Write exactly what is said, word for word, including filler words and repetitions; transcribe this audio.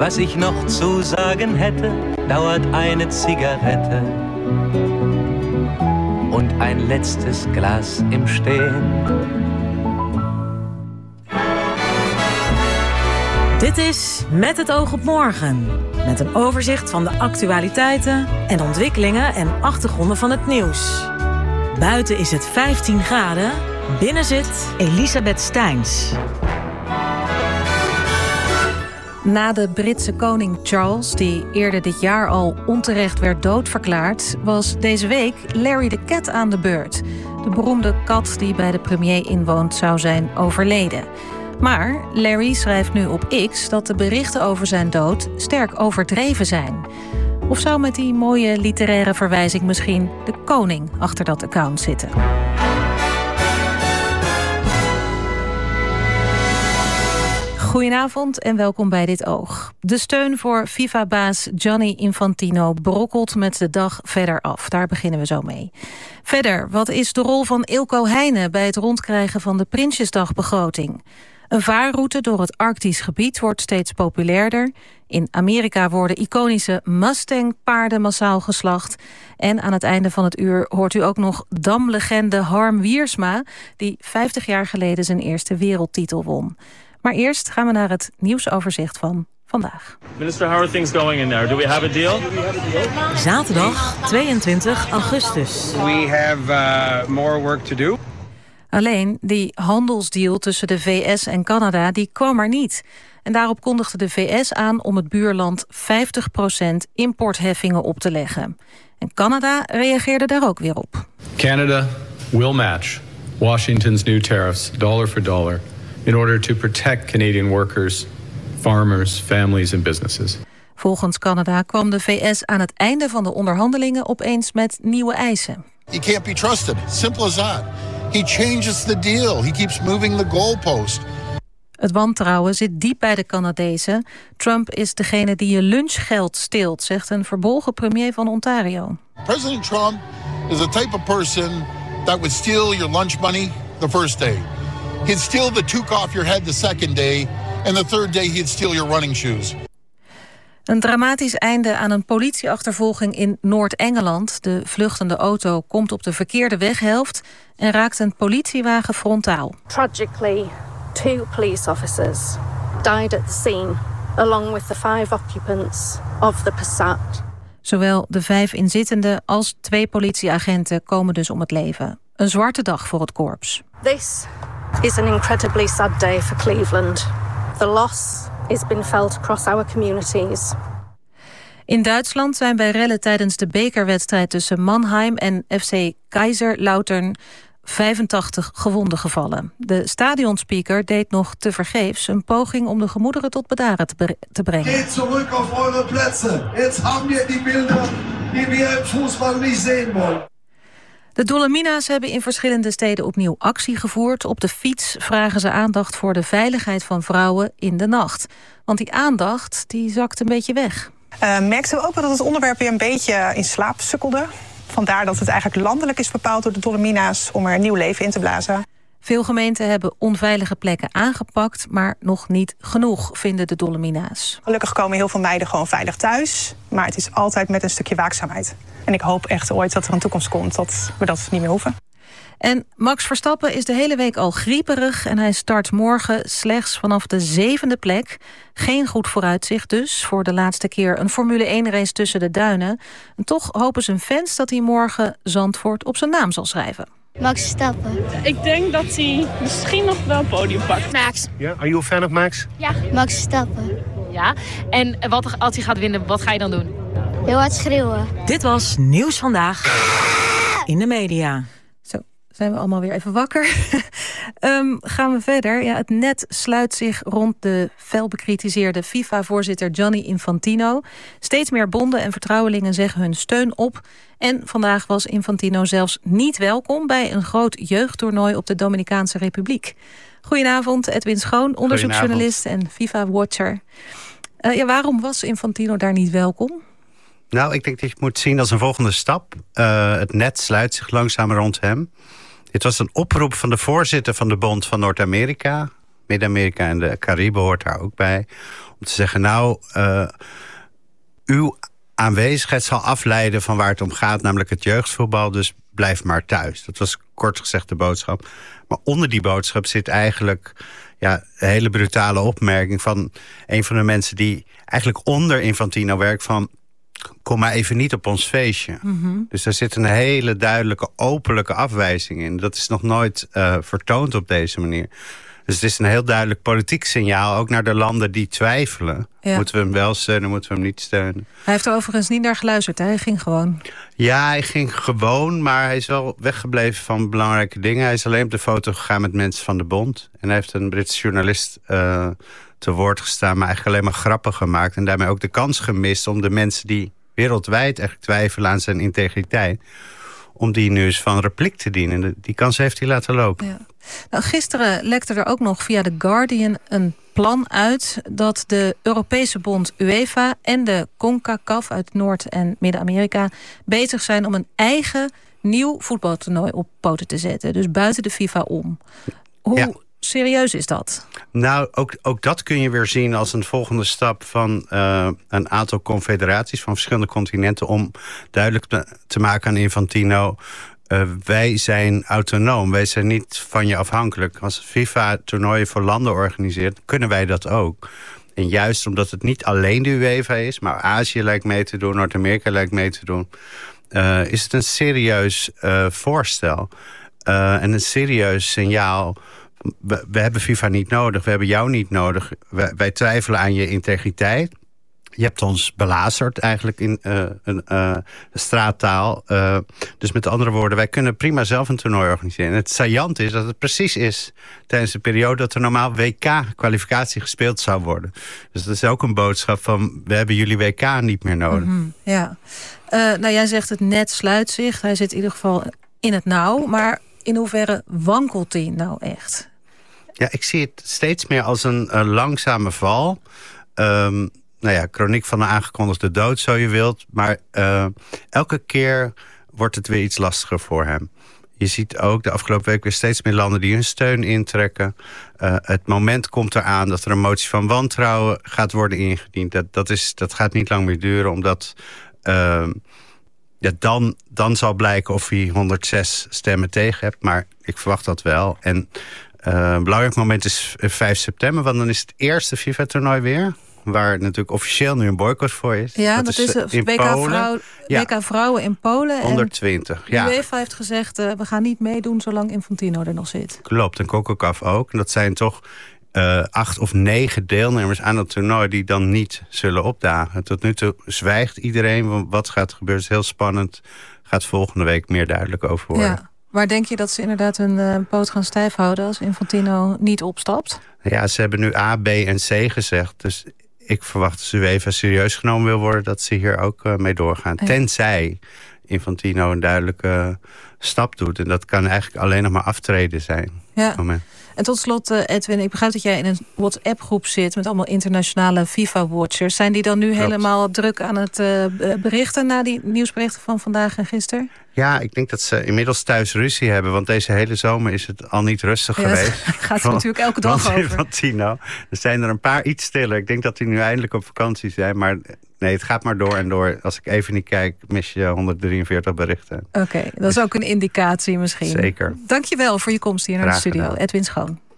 Was ich noch zu sagen hätte, dauert eine Zigarette und ein letztes Glas im Stehen. Dit is Met het oog op morgen. Met een overzicht van de actualiteiten en ontwikkelingen en achtergronden van het nieuws. Buiten is het vijftien graden, binnen zit Elisabeth Steins. Na de Britse koning Charles, die eerder dit jaar al onterecht werd doodverklaard, was deze week Larry the Cat aan de beurt. De beroemde kat die bij de premier inwoont zou zijn overleden. Maar Larry schrijft nu op X dat de berichten over zijn dood sterk overdreven zijn. Of zou met die mooie literaire verwijzing misschien de koning achter dat account zitten? Goedenavond en welkom bij Dit Oog. De steun voor FIFA-baas Gianni Infantino brokkelt met de dag verder af. Daar beginnen we zo mee. Verder, wat is de rol van Eelco Heijnen bij het rondkrijgen van de Prinsjesdagbegroting? Een vaarroute door het Arktisch gebied wordt steeds populairder. In Amerika worden iconische Mustang-paarden massaal geslacht. En aan het einde van het uur hoort u ook nog damlegende Harm Wiersma, die vijftig jaar geleden zijn eerste wereldtitel won. Maar eerst gaan we naar het nieuwsoverzicht van vandaag. Minister, how are things going in there? Do we have a deal? Zaterdag tweeëntwintig augustus. We have uh, more work to do. Alleen die handelsdeal tussen de V S en Canada die kwam er niet. En daarop kondigde de V S aan om het buurland vijftig procent importheffingen op te leggen. En Canada reageerde daar ook weer op. Canada will match Washington's new tariffs dollar for dollar in order to protect Canadian workers, farmers, families and businesses. Volgens Canada kwam de V S aan het einde van de onderhandelingen opeens met nieuwe eisen. He can't be trusted. Simple as that. He changes the deal. He keeps moving the goalpost. Het wantrouwen zit diep bij de Canadezen. Trump is degene die je lunchgeld steelt, zegt een verbolgen premier van Ontario. President Trump is the type of person that would steal your lunch money the first day. He'd steal the toque off your head the second day. And the third day he'd steal your running shoes. Een dramatisch einde aan een politieachtervolging in Noord-Engeland. De vluchtende auto komt op de verkeerde weghelft en raakt een politiewagen frontaal. Tragically, two police officers died at the scene, along with the five occupants of the Passat. Zowel de vijf inzittenden als twee politieagenten komen dus om het leven. Een zwarte dag voor het korps. This is an incredibly sad day for Cleveland. The loss has been felt across our communities. In Duitsland zijn bij rellen tijdens de bekerwedstrijd tussen Mannheim en F C Kaiserslautern vijfentachtig gewonden gevallen. De stadionspeaker deed nog tevergeefs een poging om de gemoederen tot bedaren te, bre- te brengen. Geht zurück auf eure Plätze. Jetzt haben wir die Bilder, die wir im Fußball nicht sehen wollen. De Dolomina's hebben in verschillende steden opnieuw actie gevoerd. Op de fiets vragen ze aandacht voor de veiligheid van vrouwen in de nacht. Want die aandacht die zakt een beetje weg. Uh, merkten we ook wel dat het onderwerp weer een beetje in slaap sukkelde. Vandaar dat het eigenlijk landelijk is bepaald door de Dolomina's om er een nieuw leven in te blazen. Veel gemeenten hebben onveilige plekken aangepakt, maar nog niet genoeg, vinden de Dolomina's. Gelukkig komen heel veel meiden gewoon veilig thuis. Maar het is altijd met een stukje waakzaamheid. En ik hoop echt ooit dat er een toekomst komt dat we dat niet meer hoeven. En Max Verstappen is de hele week al grieperig en hij start morgen slechts vanaf de zevende plek. Geen goed vooruitzicht dus, voor de laatste keer een Formule één race tussen de duinen. En toch hopen zijn fans dat hij morgen Zandvoort op zijn naam zal schrijven. Max Verstappen. Ik denk dat hij misschien nog wel een podium pakt. Max. Ja, yeah, are you a fan of Max? Ja. Max Verstappen. Ja, en wat, als hij gaat winnen, wat ga je dan doen? Heel hard schreeuwen. Dit was Nieuws Vandaag in de media. Zo, zijn we allemaal weer even wakker. um, gaan we verder. Ja, het net sluit zich rond de fel bekritiseerde FIFA-voorzitter Gianni Infantino. Steeds meer bonden en vertrouwelingen zeggen hun steun op. En vandaag was Infantino zelfs niet welkom bij een groot jeugdtoernooi op de Dominicaanse Republiek. Goedenavond, Edwin Schoon, onderzoeksjournalist en FIFA-watcher. Uh, ja, waarom was Infantino daar niet welkom? Nou, ik denk dat je het moet zien als een volgende stap. Uh, het net sluit zich langzaam rond hem. Dit was een oproep van de voorzitter van de Bond van Noord-Amerika, Midden-Amerika en de Cariben hoort daar ook bij. Om te zeggen, nou, uh, uw aanwezigheid zal afleiden van waar het om gaat, namelijk het jeugdvoetbal, dus blijf maar thuis. Dat was kort gezegd de boodschap. Maar onder die boodschap zit eigenlijk ja, een hele brutale opmerking van een van de mensen die eigenlijk onder Infantino werkt van, kom maar even niet op ons feestje. Mm-hmm. Dus daar zit een hele duidelijke, openlijke afwijzing in. Dat is nog nooit uh, vertoond op deze manier. Dus het is een heel duidelijk politiek signaal, ook naar de landen die twijfelen. Ja. Moeten we hem wel steunen, moeten we hem niet steunen? Hij heeft er overigens niet naar geluisterd, hè? Hij ging gewoon. Ja, hij ging gewoon, maar hij is wel weggebleven van belangrijke dingen. Hij is alleen op de foto gegaan met mensen van de Bond. En hij heeft een Britse journalist uh, te woord gestaan, maar eigenlijk alleen maar grappen gemaakt. En daarmee ook de kans gemist om de mensen die wereldwijd eigenlijk twijfelen aan zijn integriteit, om die nu eens van repliek te dienen. Die kans heeft hij laten lopen. Ja. Nou, gisteren lekte er ook nog via The Guardian een plan uit dat de Europese bond UEFA en de CONCACAF uit Noord- en Midden-Amerika bezig zijn om een eigen nieuw voetbaltoernooi op poten te zetten. Dus buiten de FIFA om. Hoe ja. serieus is dat? Nou, ook, ook dat kun je weer zien als een volgende stap van uh, een aantal confederaties van verschillende continenten om duidelijk te, te maken aan Infantino, Uh, wij zijn autonoom, wij zijn niet van je afhankelijk. Als FIFA toernooien voor landen organiseert, kunnen wij dat ook. En juist omdat het niet alleen de UEFA is, maar Azië lijkt mee te doen, Noord-Amerika lijkt mee te doen, Uh, is het een serieus uh, voorstel. Uh, en een serieus signaal. We, we hebben FIFA niet nodig, we hebben jou niet nodig. Wij, wij twijfelen aan je integriteit. Je hebt ons belazerd eigenlijk in uh, een uh, straattaal. Uh, dus met andere woorden, wij kunnen prima zelf een toernooi organiseren. En het saillant is dat het precies is tijdens de periode dat er normaal W K-kwalificatie gespeeld zou worden. Dus dat is ook een boodschap van, we hebben jullie W K niet meer nodig. Mm-hmm, ja. Uh, nou, jij zegt het net sluit zich. Hij zit in ieder geval in het nauw. Maar in hoeverre wankelt hij nou echt? Ja, ik zie het steeds meer als een uh, langzame val. Um, Nou ja, chroniek van een aangekondigde dood, zo je wilt. Maar uh, elke keer wordt het weer iets lastiger voor hem. Je ziet ook de afgelopen week weer steeds meer landen die hun steun intrekken. Uh, het moment komt eraan dat er een motie van wantrouwen gaat worden ingediend. Dat, dat, is, dat gaat niet lang meer duren, omdat Uh, ja, dan, dan zal blijken of hij honderdzes stemmen tegen hebt. Maar ik verwacht dat wel. En uh, een belangrijk moment is vijf september, want dan is het eerste FIFA-toernooi weer, waar natuurlijk officieel nu een boycott voor is. Ja, dat, dat is het W K, vrouw, ja. W K vrouwen in Polen. onder twintig, ja. De UEFA heeft gezegd, uh, we gaan niet meedoen zolang Infantino er nog zit. Klopt, en CONCACAF ook. En dat zijn toch uh, acht of negen deelnemers aan het toernooi die dan niet zullen opdagen. Tot nu toe zwijgt iedereen. Wat gaat er gebeuren? Het is heel spannend. Gaat volgende week meer duidelijk over worden. Ja. Maar denk je dat ze inderdaad hun uh, poot gaan stijf houden als Infantino niet opstapt? Ja, ze hebben nu A, B en C gezegd. Dus ik verwacht als UEFA serieus genomen wil worden, dat ze hier ook uh, mee doorgaan. Ja. Tenzij Infantino een duidelijke uh, stap doet. En dat kan eigenlijk alleen nog maar aftreden zijn. Ja. En tot slot, uh, Edwin, ik begrijp dat jij in een WhatsApp-groep zit met allemaal internationale FIFA-watchers. Zijn die dan nu Klopt. helemaal druk aan het uh, berichten na die nieuwsberichten van vandaag en gisteren? Ja, ik denk dat ze inmiddels thuis ruzie hebben. Want deze hele zomer is het al niet rustig ja, geweest. Het gaat er natuurlijk elke dag over. Infantino. Er zijn er een paar iets stiller. Ik denk dat die nu eindelijk op vakantie zijn. Maar nee, het gaat maar door en door. Als ik even niet kijk, mis je honderddrieënveertig berichten. Oké, okay, dat is ook een indicatie misschien. Zeker. Dankjewel voor je komst hier naar Graag de studio. gedaan. Edwin Schoon.